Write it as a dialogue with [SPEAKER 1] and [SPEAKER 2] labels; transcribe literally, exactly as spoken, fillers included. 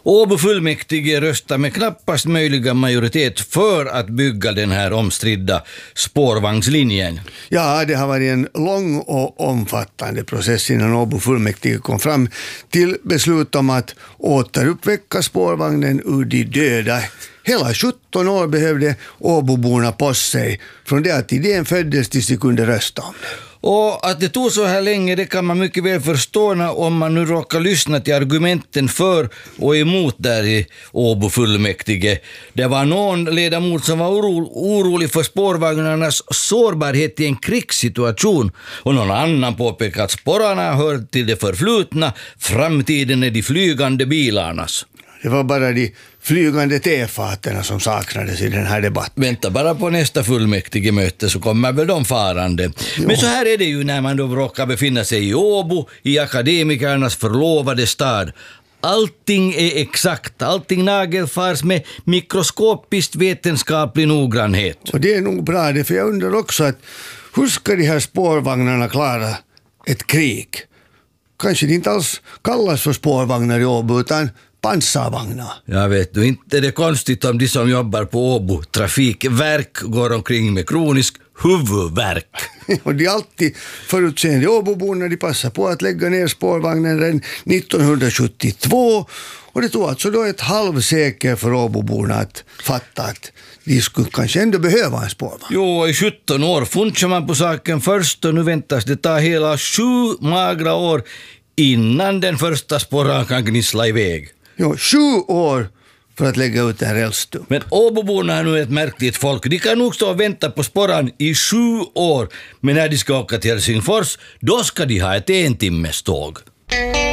[SPEAKER 1] Åbo fullmäktige röstar med knappast möjliga majoritet för att bygga den här omstridda spårvagnslinjen.
[SPEAKER 2] Ja, det har varit en lång och omfattande process innan Åbo fullmäktige kom fram till beslut om att återuppväcka spårvagnen ur de döda. Hela sjutton år behövde Åboborna på sig från det att idén föddes tills de kunde rösta om det.
[SPEAKER 1] Och att det tog så här länge, det kan man mycket väl förstå när, om man nu råkar lyssna till argumenten för och emot där i Åbo fullmäktige. Det var någon ledamot som var oro, orolig för spårvagnarnas sårbarhet i en krigssituation, och någon annan påpekade att spårarna hör till det förflutna, framtiden är de flygande bilarnas.
[SPEAKER 2] Det var bara de flygande tefaterna som saknades i den här debatten.
[SPEAKER 1] Vänta bara på nästa fullmäktige möte så kommer väl de farande. Jo. Men så här är det ju när man då råkar befinna sig i Åbo, i akademikernas förlovade stad. Allting är exakt, allting nagelfars med mikroskopiskt vetenskaplig noggrannhet.
[SPEAKER 2] Och det är nog bra det, för jag undrar också att hur ska de här spårvagnarna klara ett krig? Kanske det inte alls kallas för spårvagnar i Åbo utan pansarvagnar.
[SPEAKER 1] Jag vet du, inte är det konstigt om de som jobbar på Åbo trafikverk går omkring med kronisk huvudvärk.
[SPEAKER 2] Och de är alltid förutseende Åboborna, de passar på att lägga ner spårvagnen redan nittonhundrasjuttiotvå, och det tog alltså då ett halvsekel för Åboborna att fatta att de skulle kanske ändå behöva en spårvagn.
[SPEAKER 1] Jo, i sjutton år funchar man på saken först, och nu väntas det ta hela sju magra år innan den första spåren kan gnissla iväg.
[SPEAKER 2] Jo, sju år för att lägga ut en rälstum.
[SPEAKER 1] Men Åboborna är nu ett märkligt folk. De kan nog stå och vänta på spåren i sju år. Men när de ska åka till Helsingfors, då ska de ha ett en timmes tåg.